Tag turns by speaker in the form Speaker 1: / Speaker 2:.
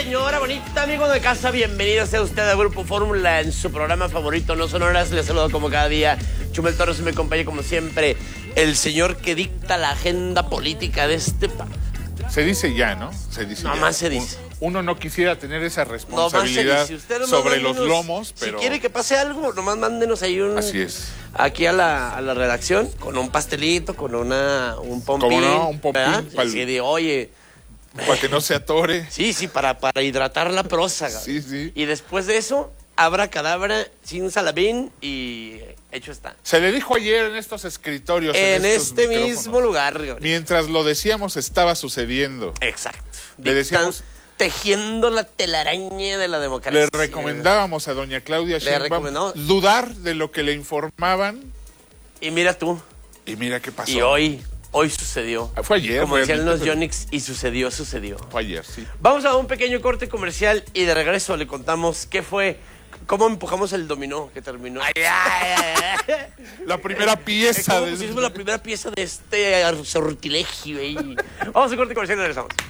Speaker 1: señora bonita, amigo de casa, bienvenido sea usted a Grupo Fórmula en su programa favorito, No Son Horas. Les saludo como cada día, Chumel Torres, y me acompaña como siempre el señor que dicta la agenda política de este país.
Speaker 2: Se dice ya, ¿no? Se dice
Speaker 1: Nomás
Speaker 2: ya.
Speaker 1: se dice.
Speaker 2: Uno no quisiera tener esa
Speaker 1: Nomás se
Speaker 2: responsabilidad
Speaker 1: dice. Usted nomás
Speaker 2: sobre
Speaker 1: mándenos,
Speaker 2: los lomos, pero...
Speaker 1: Si quiere que pase algo, nomás mándenos ahí un...
Speaker 2: Así es.
Speaker 1: Aquí a la redacción, con un pastelito, con un pompín.
Speaker 2: ¿Cómo no? Un pompín.
Speaker 1: Así de, oye...
Speaker 2: Para que no se atore.
Speaker 1: Sí, para hidratar la prosa.
Speaker 2: Sí, sí.
Speaker 1: Y después de eso, abracadabra, sin salabín y hecho está.
Speaker 2: Se le dijo ayer en estos escritorios.
Speaker 1: En
Speaker 2: estos
Speaker 1: este
Speaker 2: micrófonos.
Speaker 1: mismo lugar.
Speaker 2: Mientras lo decíamos, estaba sucediendo.
Speaker 1: Exacto.
Speaker 2: Le decíamos...
Speaker 1: Tejiendo la telaraña de la democracia.
Speaker 2: Le recomendábamos a doña Claudia Sheinbaum dudar de lo que le informaban.
Speaker 1: Y mira tú.
Speaker 2: Y mira qué pasó.
Speaker 1: Y hoy sucedió.
Speaker 2: Fue ayer.
Speaker 1: Como decían los Yonix, y sucedió.
Speaker 2: Fue ayer, sí.
Speaker 1: Vamos a un pequeño corte comercial y de regreso le contamos qué fue, cómo empujamos el dominó que terminó.
Speaker 2: La primera pieza.
Speaker 1: ¿Cómo pusimos la primera pieza de este sortilegio? Vamos a un corte comercial y regresamos.